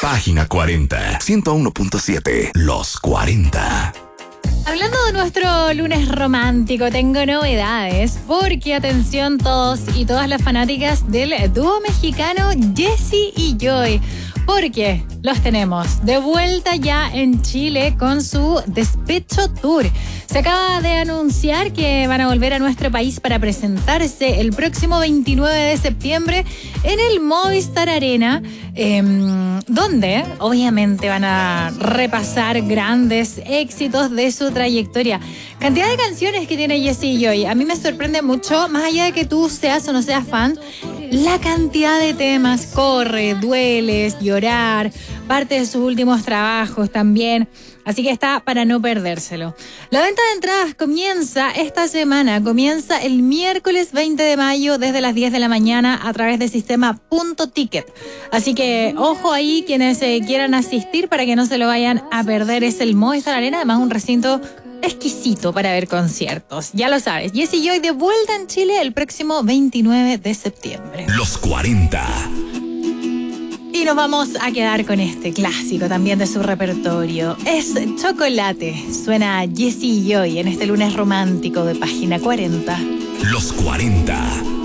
Página 40, 101.7, Los 40. Hablando de nuestro lunes romántico, tengo novedades, porque atención todos y todas las fanáticas del dúo mexicano Jessie y Joy, porque los tenemos de vuelta ya en Chile con su Despecho Tour. Se acaba de anunciar que van a volver a nuestro país para presentarse el próximo 29 de septiembre en el Movistar Arena, donde obviamente van a repasar grandes éxitos de su trayectoria. Cantidad de canciones que tiene Jessie y Joy. A mí me sorprende mucho, más allá de que tú seas o no seas fan, la cantidad de temas. Corre, Dueles, Llorar, parte de sus últimos trabajos también. Así que está para no perdérselo. La venta de entradas comienza esta semana. Comienza el miércoles 20 de mayo desde las 10 de la mañana a través del sistema Punto Ticket. Así que ojo ahí quienes quieran asistir para que no se lo vayan a perder. Es el Movistar Arena, además un recinto exquisito para ver conciertos. Ya lo sabes, Jessie y Joy de vuelta en Chile el próximo 29 de septiembre. Los 40. Y nos vamos a quedar con este clásico también de su repertorio. Es Chocolate. Suena Jessie y Joy en este lunes romántico de Página 40. Los 40.